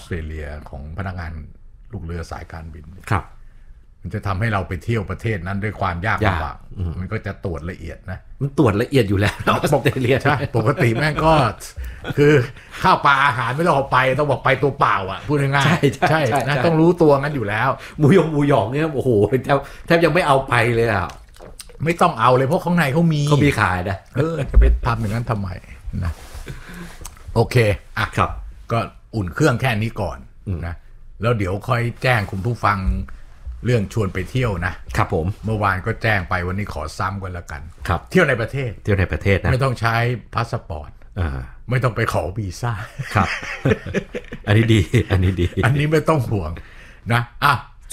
เตรเลียของพนักงานลูกเรือสายการบินครับมันจะทำให้เราไปเที่ยวประเทศนั้นด้วยความยากลำบากมันก็จะตรวจละเอียดนะมันตรวจละเอียดอยู่แล้วออสเตรเลียใช่ปกติแม่งก็คือข้าวปลาอาหารไม่ต้องเอาไปต้องบอกไปตัวเปล่าอ่ะพูดง่ายๆใช่นะต้องรู้ตัวงั้นอยู่แล้วหมูหยองเนี่ยโอ้โหแทบยังไม่เอาไปเลยอ่ะไม่ต้องเอาเลยเพราะข้างในเขามีขายนะจะไปทำอย่างนั้นทำไมนะโอเคอ่ะครับก็อุ่นเครื่องแค่นี้ก่อนนะแล้วเดี๋ยวค่อยแจ้งคุณผู้ฟังเรื่องชวนไปเที่ยวนะครับผมเมื่อวานก็แจ้งไปวันนี้ขอซ้ำกันแล้วกันครับเที่ยวในประเทศนะไม่ต้องใช้พาสปอร์ตไม่ต้องไปขอวีซ่าครับอันนี้ดีอันนี้ไม่ต้องห่วงนะอ่ะ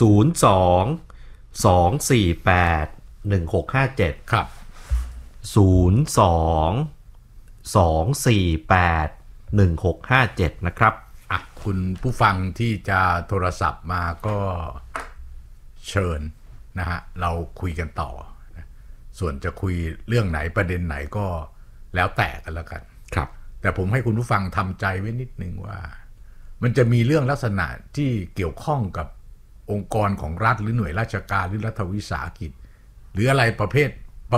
02-248-1657 ครับ 02-248-1657นะครับอ่ะคุณผู้ฟังที่จะโทรศัพท์มาก็เชิญนะฮะเราคุยกันต่อนะส่วนจะคุยเรื่องไหนประเด็นไหนก็แล้วแต่กันแล้วกันครับแต่ผมให้คุณผู้ฟังทำใจไว้นิดนึงว่ามันจะมีเรื่องลักษณะที่เกี่ยวข้องกับองค์กรของรัฐหรือหน่วยราชการหรือรัฐวิสาหกิจหรืออะไรประเภท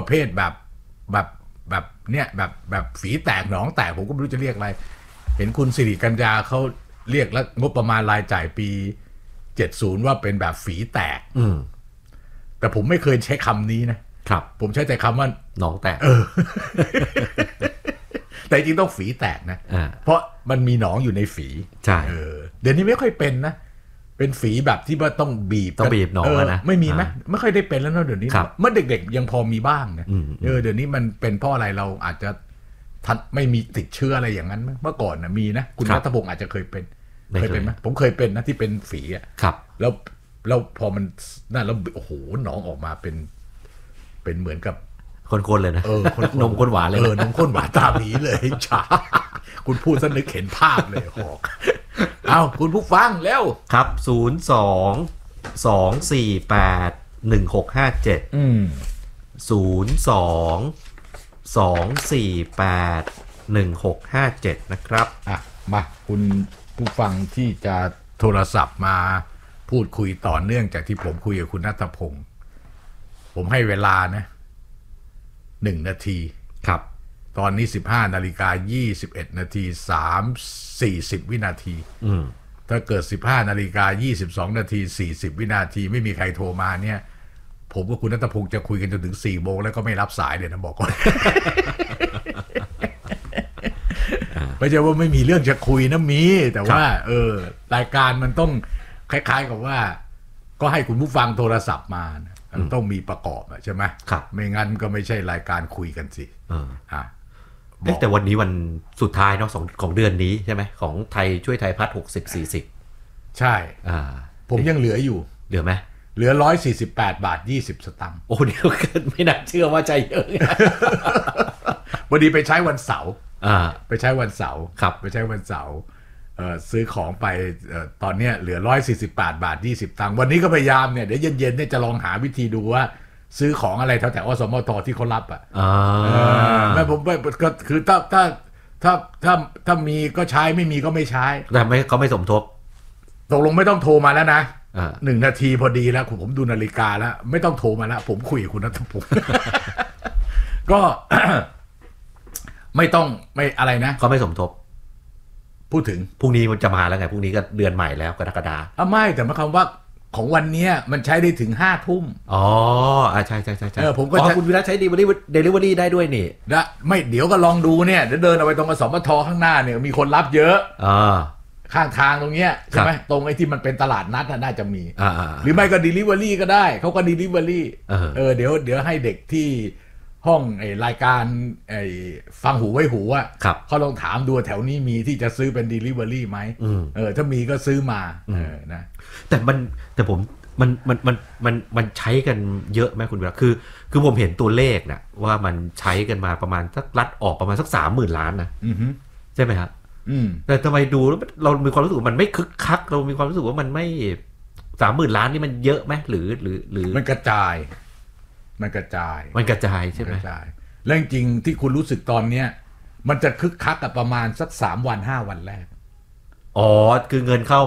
แบบเนี้ยแบบฝีแตกหนองแตกผมก็ไม่รู้จะเรียกอะไรเห็นคุณสิริกัญญาเขาเรียกแล้วงบประมาณรายจ่ายปี70ว่าเป็นแบบฝีแตกแต่ผมไม่เคยใช้คำนี้นะครับผมใช้แต่คำว่าหนองแตกแต่จริงต้องฝีแตกนะเพราะมันมีหนองอยู่ในฝีใช่เดี๋ยวนี้ไม่ค่อยเป็นนะเป็นฝีแบบที่ว่าต้องบีบหนองนะไม่มีไหมไม่ค่อยได้เป็นแล้วเนาะเดี๋ยวนี้เมื่อเด็กๆยังพอมีบ้างนะเดี๋ยวนี้มันเป็นเพราะอะไรเราอาจจะไม่มีติดเชื้ออะไรอย่างนั้นเมื่อก่อนนะมีนะคุณรัฐพงศ์อาจจะเคยเป็นไหมผมเคยเป็นนะที่เป็นฝีอ่ะแล้วพอมันนั่นแล้วโอ้โหหนองออกมาเป็นเหมือนกับคนเลยนะนมข้นหวานเลยนมข้นหวานตาผีเลยช้าคุณพูดซะนึกเห็นภาพเลยหอกเอาคุณผู้ฟังแล้วครับ02-248-1657 นะครับมาคุณผู้ฟังที่จะโทรศัพท์มาพูดคุยต่อเนื่องจากที่ผมคุยกับคุณณัฐพงศ์ผมให้เวลานะ1 นาทีครับตอนนี้ 15:21:40 วินาทีถ้าเกิด 15:22:40 วินาทีไม่มีใครโทรมาเนี่ยผมกับคุณณัฐพงศ์จะคุยกันจนถึง 4 โมงแล้วก็ไม่รับสายเลยนะบอกก่อน ไม่ใช่ว่าไม่มีเรื่องจะคุยนะมีแต่ว่ารายการมันต้องคล้ายๆกับว่าก็ให้คุณผู้ฟังโทรศัพท์มามันต้องมีประกอบใช่ไหมไม่งั้นก็ไม่ใช่รายการคุยกันสิแต่วันนี้วันสุดท้ายเนาะของเดือนนี้ใช่ไหมของไทยช่วยไทยพัฒน์60-40 ใช่ผมยังเหลืออยู่เหลือไหมเหลือ148.20 สตางค์โอ้เดี๋ยวไม่น่าเชื่อว่าใจเยอะพอดีไปใช้วันเสาร์ไปใช้วันเสาร์ครับไปใช้วันเสาร์ซื้อของไปตอนนี้เหลือ148.20 สตางค์วันนี้ก็พยายามเนี่ยเดี๋ยวเย็นๆเนี่ยจะลองหาวิธีดูว่าซื้อของอะไรแถวๆอสมทที่เขารับไม่ผมก็คือถ้ามีก็ใช้ไม่มีก็ไม่ใช้แต่เขาไม่สมทบตกลงไม่ต้องโทรมาแล้วนะ1 นาทีพอดีแล้วผมดูนาฬิกาแล้วไม่ต้องโทรมาแล้วผมคุยกับคุณณัฐพงศ์ก็ ไม่ต้องไม่อะไรนะเขาไม่สมทบพูดถึงพรุ่งนี้มันจะมาแล้วไงพรุ่งนี้ก็เดือนใหม่แล้วกรกฎาคมไม่แต่หมายความว่าของวันนี้มันใช้ได้ถึง 5 ทุ่มใช่ผมก็คุณวิรัตใช้เดลิเวอรี่ได้ด้วยนี่นะไม่เดี๋ยวก็ลองดูเนี่ยเดี๋ยวเดินเอาไปตรงอสมทข้างหน้าเนี่ยมีคนรับเยอะข้างทางตรงเนี้ยใช่ไหมตรงไอ้ที่มันเป็นตลาดนัดน่าจะมีหรือไม่ก็ delivery ก็ได้เขาก็ delivery เดี๋ยวให้เด็กที่ห้องไอ้รายการไอ้ฟังหูไว้หูอ่ะเขาลองถามดูแถวนี้มีที่จะซื้อเป็น delivery ไหมถ้ามีก็ซื้อมานะแต่ผมมันใช้กันเยอะไหมคุณวิรัตคือผมเห็นตัวเลขนะว่ามันใช้กันมาประมาณสักรัดออกประมาณสัก 30,000 ล้านนะใช่ไหมครับแต่ทำไมดูแล้วเรามีความรู้สึกว่ามันไม่คึกคักเรามีความรู้สึกว่ามันไม่ 30,000 ล้านนี่มันเยอะไหมหรือมันกระจายใช่ไหมแล้วจริงที่คุณรู้สึกตอนเนี้ยมันจะคึกคักกับประมาณสัก3 วัน 5 วันแรกคือเงินเข้า